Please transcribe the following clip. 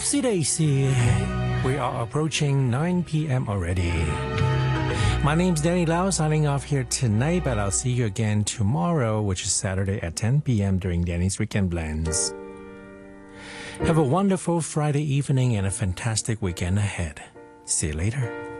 Oopsie daisy. We are approaching 9 p.m. already. My name's Danny Lau, signing off here tonight, but I'll see you again tomorrow, which is Saturday at 10 p.m. during Danny's Weekend Blends. Have a wonderful Friday evening and a fantastic weekend ahead. See you later.